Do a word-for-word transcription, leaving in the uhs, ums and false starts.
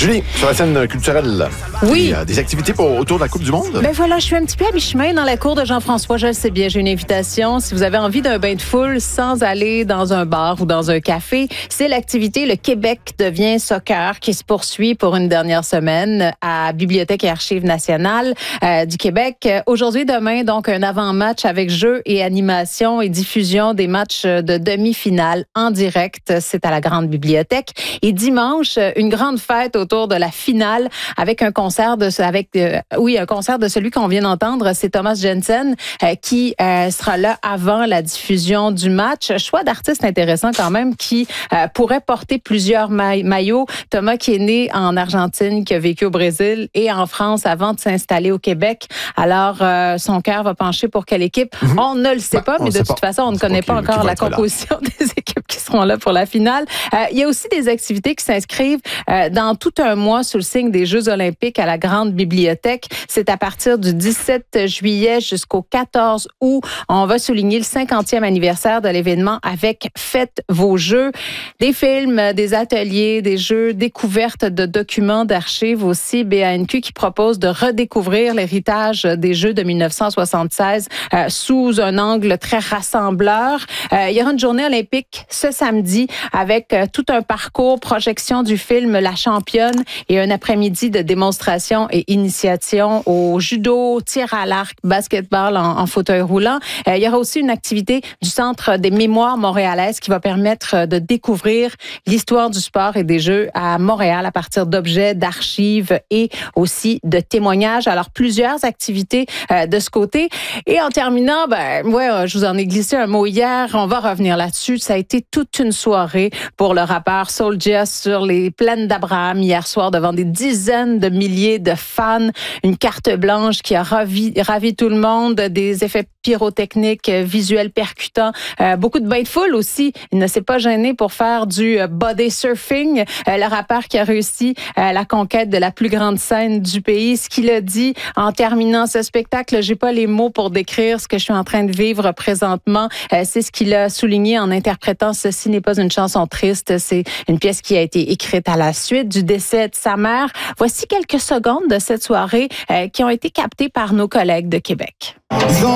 Julie, sur la scène culturelle, oui. il y a des activités pour, autour de la Coupe du Monde? Ben voilà, je suis un petit peu à mi-chemin dans la cour de Jean-François. Je le sais bien, j'ai une invitation. Si vous avez envie d'un bain de foule sans aller dans un bar ou dans un café, c'est l'activité Le Québec devient soccer qui se poursuit pour une dernière semaine à Bibliothèque et Archives nationales euh, du Québec. Aujourd'hui et demain, donc, un avant-match avec jeux et animation et diffusion des matchs de demi-finale en direct. C'est à la Grande Bibliothèque. Et dimanche, une grande fête autour de la finale avec un concert de avec euh, oui un concert de celui qu'on vient d'entendre, c'est Thomas Jensen euh, qui euh, sera là avant la diffusion du match. Choix d'artiste intéressant quand même qui euh, pourrait porter plusieurs ma- maillots. Thomas qui est né en Argentine, qui a vécu au Brésil et en France avant de s'installer au Québec. Alors euh, son cœur va pencher pour quelle équipe? Mm-hmm. On ne le sait ben, pas, mais de toute pas. façon on, on ne connaît pas, pas encore la composition là. des équipes qui seront là pour la finale. Euh, il y a aussi des activités qui s'inscrivent euh, dans tout un mois sous le signe des Jeux olympiques à la Grande Bibliothèque. C'est à partir du dix-sept juillet jusqu'au quatorze août. On va souligner le cinquantième anniversaire de l'événement avec Faites vos jeux. Des films, des ateliers, des jeux, découvertes de documents d'archives aussi. B A N Q qui propose de redécouvrir l'héritage des Jeux de dix-neuf cent soixante-seize euh, sous un angle très rassembleur. Euh, il y aura une journée olympique ce samedi avec euh, tout un parcours, projection du film La Championne et un après-midi de démonstration et initiation au judo, tir à l'arc, basketball en, en fauteuil roulant. Euh, il y aura aussi une activité du Centre des mémoires montréalaises qui va permettre de découvrir l'histoire du sport et des Jeux à Montréal à partir d'objets, d'archives et aussi de témoignages. Alors, plusieurs activités euh, de ce côté. Et en terminant, ben, ouais, je vous en ai glissé un mot hier. On va revenir là-dessus. Ça a été toute une soirée pour le rappeur Soulja sur les plaines d'Abraham hier soir devant des dizaines de milliers de fans. Une carte blanche qui a ravi, ravi tout le monde. Des effets pyrotechniques, visuels percutants. Euh, beaucoup de bains de foule aussi. Il ne s'est pas gêné pour faire du body surfing. Euh, le rappeur qui a réussi euh, la conquête de la plus grande scène du pays. Ce qu'il a dit en terminant ce spectacle, j'ai pas les mots pour décrire ce que je suis en train de vivre présentement. Euh, c'est ce qu'il a souligné en interprétant Ceci n'est pas une chanson triste. C'est une pièce qui a été écrite à la suite du décès de sa mère. Voici quelques secondes de cette soirée euh, qui ont été captées par nos collègues de Québec.